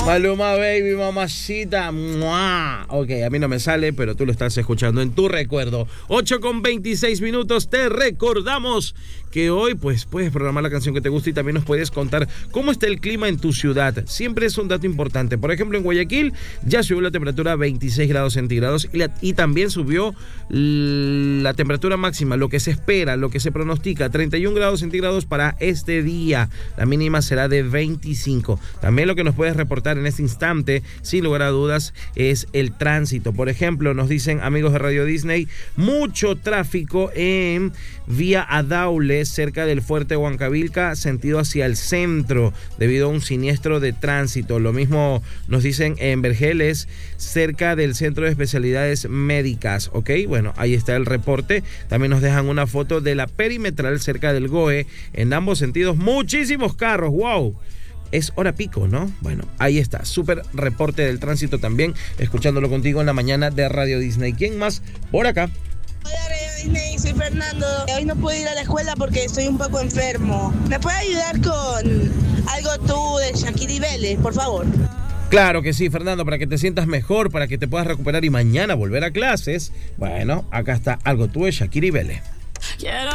Maluma Baby, mamacita. ¡Mua! Ok, a mí no me sale, pero tú lo estás escuchando en tu recuerdo. 8:26. Te recordamos que hoy pues puedes programar la canción que te gusta y también nos puedes contar cómo está el clima en tu ciudad. Siempre es un dato importante. Por ejemplo, en Guayaquil ya subió la temperatura a 26 grados centígrados y también subió la temperatura máxima, lo que se espera, lo que se pronostica, 31 grados centígrados para este día. La mínima será de 25. También lo que nos puedes reportar en este instante, sin lugar a dudas, es el tránsito. Por ejemplo, nos dicen amigos de Radio Disney, mucho tráfico en vía Adaule, cerca del Fuerte Huancavilca, sentido hacia el centro, debido a un siniestro de tránsito. Lo mismo nos dicen en Vergeles, cerca del Centro de Especialidades Médicas. Ok, bueno, ahí está el reporte. También nos dejan una foto de la perimetral cerca del GOE, en ambos sentidos, muchísimos carros. ¡Wow! Es hora pico, ¿no? Bueno, ahí está, súper reporte del tránsito también, escuchándolo contigo en la mañana de Radio Disney. ¿Quién más por acá? Hola Radio Disney, soy Fernando. Hoy no puedo ir a la escuela porque estoy un poco enfermo. ¿Me puede ayudar con algo tú de Shakira y Vélez, por favor? Claro que sí, Fernando, para que te sientas mejor, para que te puedas recuperar y mañana volver a clases. Bueno, acá está algo tú de Shakira y Vélez. Quiero